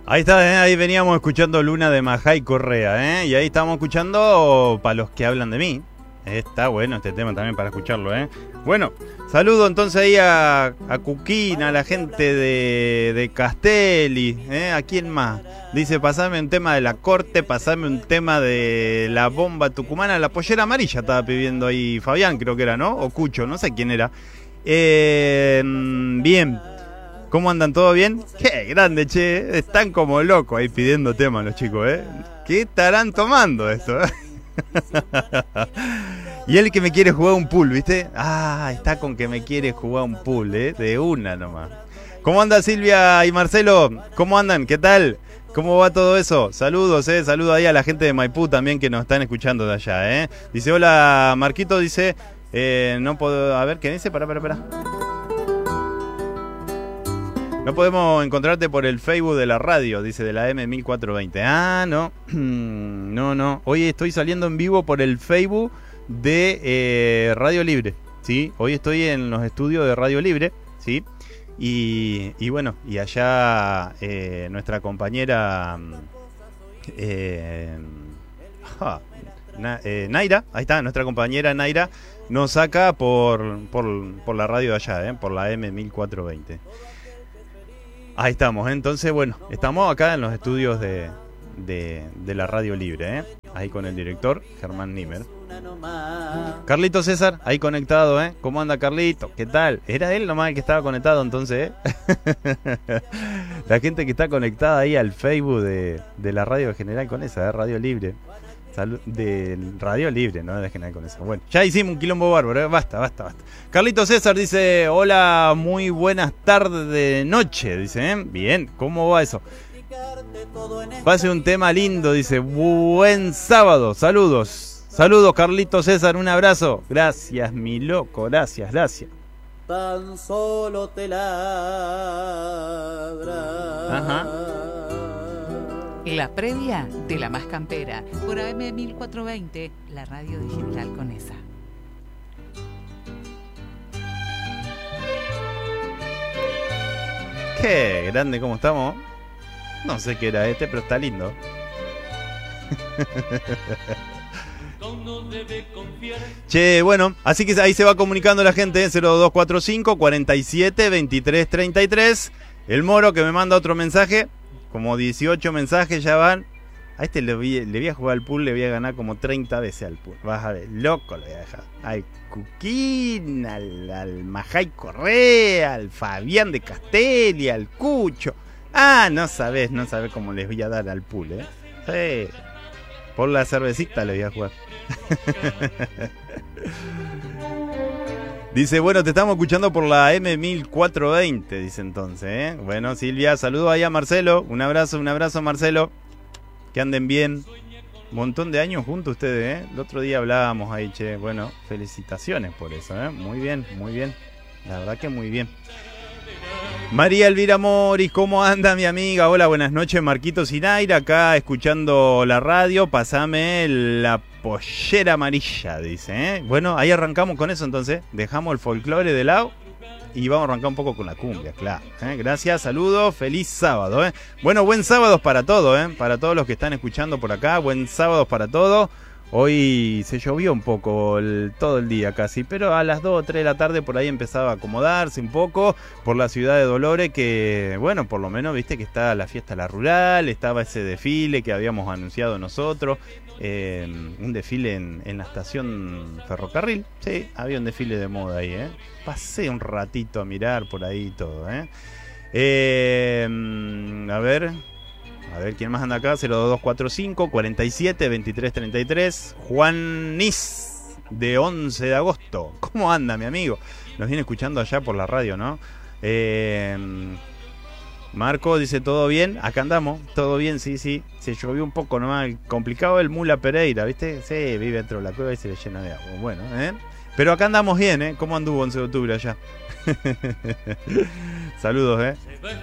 Ahí está, ahí veníamos escuchando Luna de Majay Correa, y ahí estábamos escuchando para los que hablan de mí. Está bueno este tema también para escucharlo, Bueno, saludo entonces ahí a Cuquina, a la gente de Castelli, ¿a quién más? Dice, pasame un tema de la corte, pasame un tema de la bomba tucumana, la pollera amarilla estaba pidiendo ahí Fabián, creo que era, ¿no? O Cucho, no sé quién era. Bien. ¿Cómo andan? ¿Todo bien? ¡Qué grande, che! Están como locos ahí pidiendo temas los chicos, ¿Qué estarán tomando esto? Y él que me quiere jugar un pool, ¿viste? Ah, está con que me quiere jugar un pool, de una nomás. ¿Cómo anda Silvia y Marcelo? ¿Cómo andan? ¿Qué tal? ¿Cómo va todo eso? Saludos, saludos ahí a la gente de Maipú también que nos están escuchando de allá, Dice, hola, Marquito, dice, no puedo, a ver, ¿qué dice? Pará. No podemos encontrarte por el Facebook de la radio, dice, de la M1420. Ah, no. No. Hoy estoy saliendo en vivo por el Facebook de Radio Libre, ¿sí? Hoy estoy en los estudios de Radio Libre, ¿sí? Y bueno, y allá nuestra compañera Naira, ahí está, nuestra compañera Naira nos saca por la radio de allá, por la M1420. Ahí estamos, entonces bueno, estamos acá en los estudios de la Radio Libre, ahí con el director Germán Nimmer. Carlito César, ahí conectado, ¿Cómo anda Carlito? ¿Qué tal? Era él nomás el que estaba conectado entonces, La gente que está conectada ahí al Facebook de la radio general con esa, Radio Libre. De Radio Libre, no de general con eso. Bueno, ya hicimos un quilombo bárbaro, basta. Carlito César dice, hola, muy buenas tardes de noche, dice, Bien, ¿cómo va eso? Pase un tema lindo, dice, buen sábado, saludos, Carlito César, un abrazo. Gracias, mi loco, gracias. Tan solo te ladra. Ajá. La previa de La Más Campera por AM1420, la radio de General Conesa. Qué grande como estamos. No sé qué era pero está lindo. Che, bueno, así que ahí se va comunicando la gente, 0245 47 23 33. El Moro que me manda otro mensaje. Como 18 mensajes ya van. A este le voy a jugar al pool, le voy a ganar como 30 veces al pool. Vas a ver, loco le voy a dejar. Al Cuquín, al Majay Correa, al Fabián de Castelli, al Cucho. Ah, no sabés cómo les voy a dar al pool, Sí. Por la cervecita le voy a jugar. Dice, bueno, te estamos escuchando por la M1420, dice entonces, Bueno, Silvia, saludo ahí a Marcelo. Un abrazo, Marcelo. Que anden bien. Un montón de años juntos ustedes, El otro día hablábamos ahí, che. Bueno, felicitaciones por eso, Muy bien. La verdad que muy bien. María Elvira Moris, ¿cómo anda mi amiga? Hola, buenas noches, Marquitos y Naira, acá escuchando la radio. Pasame la pollera amarilla, dice, Bueno, ahí arrancamos con eso entonces. Dejamos el folclore de lado y vamos a arrancar un poco con la cumbia, claro. Gracias, saludos, feliz sábado, Bueno, buen sábado para todos, Para todos los que están escuchando por acá, buen sábado para todos. Hoy se llovió un poco todo el día casi, pero a las 2 o 3 de la tarde por ahí empezaba a acomodarse un poco por la ciudad de Dolores, que bueno, por lo menos viste que está la fiesta La Rural, estaba ese desfile que habíamos anunciado nosotros, un desfile en la estación Ferrocarril, sí, había un desfile de moda ahí, pasé un ratito a mirar por ahí y todo, A ver, ¿quién más anda acá? 0245 47 23 33. Juan Nis, de 11 de agosto. ¿Cómo anda, mi amigo? Nos viene escuchando allá por la radio, ¿no? Marco dice, ¿todo bien? Acá andamos, todo bien, sí. Se llovió un poco nomás. Complicado el Mula Pereira, ¿viste? Sí, vive dentro de la cueva y se le llena de agua. Bueno, Pero acá andamos bien, ¿Cómo anduvo 11 de octubre allá? Saludos,